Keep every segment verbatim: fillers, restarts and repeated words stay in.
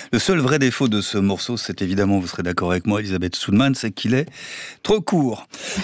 Le seul vrai défaut de ce morceau, c'est évidemment, vous serez d'accord avec moi, Elisabeth Soudman, c'est qu'il est trop court.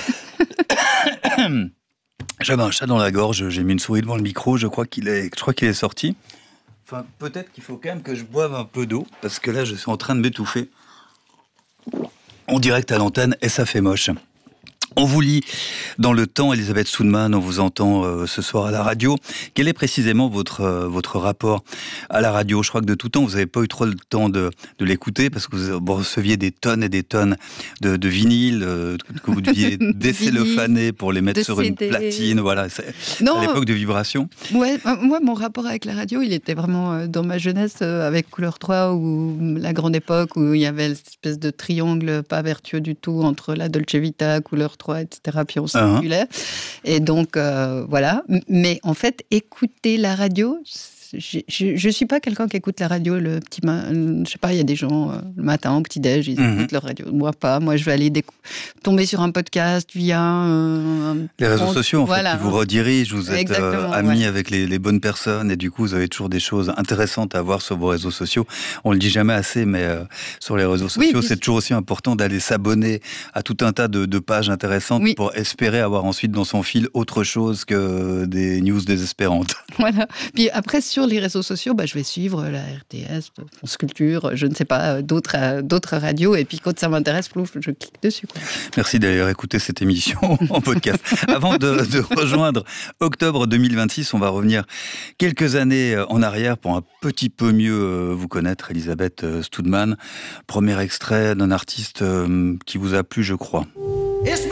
J'avais un chat dans la gorge, j'ai mis une souris devant le micro, je crois qu'il est, je crois qu'il est sorti. Enfin, peut-être qu'il faut quand même que je boive un peu d'eau, parce que là, je suis en train de m'étouffer. En direct à l'antenne, et ça fait moche. On vous lit dans le temps, Elisabeth Soudman, on vous entend euh, ce soir à la radio. Quel est précisément votre euh, votre rapport à la radio ? Je crois que de tout temps, vous n'avez pas eu trop le temps de, de l'écouter parce que vous, vous receviez des tonnes et des tonnes de, de vinyles euh, que vous deviez décellophaner pour les mettre sur C D. Une platine. Voilà, c'est non, à l'époque de Vibration. Ouais, moi, mon rapport avec la radio, il était vraiment dans ma jeunesse avec Couleur trois ou la grande époque où il y avait cette espèce de triangle pas vertueux du tout entre la Dolce Vita, Couleur trois, et cetera. Puis on circulait. Uh-huh. Et donc, euh, voilà. Mais en fait, écouter la radio, je ne suis pas quelqu'un qui écoute la radio le petit ma... Je sais pas, il y a des gens, euh, le matin, au petit-déj, ils mmh. écoutent leur radio. Moi, pas. Moi, je vais aller décou... tomber sur un podcast via... Euh, les réseaux on... sociaux, en voilà. fait, qui vous redirigent. Vous êtes euh, amis ouais. avec les, les bonnes personnes et du coup, vous avez toujours des choses intéressantes à voir sur vos réseaux sociaux. On le dit jamais assez, mais euh, sur les réseaux sociaux, oui, c'est toujours aussi important d'aller s'abonner à tout un tas de, de pages intéressantes oui. pour espérer avoir ensuite dans son fil autre chose que des news désespérantes. Voilà. Puis après, sur les réseaux sociaux, bah, je vais suivre la R T S, France Culture, je ne sais pas, d'autres, euh, d'autres radios. Et puis quand ça m'intéresse, plouf, je clique dessus. Quoi. Merci d'avoir écouté cette émission en podcast. Avant de, de rejoindre octobre deux mille vingt-six, on va revenir quelques années en arrière pour un petit peu mieux vous connaître, Elisabeth Soudman. Premier extrait d'un artiste qui vous a plu, je crois.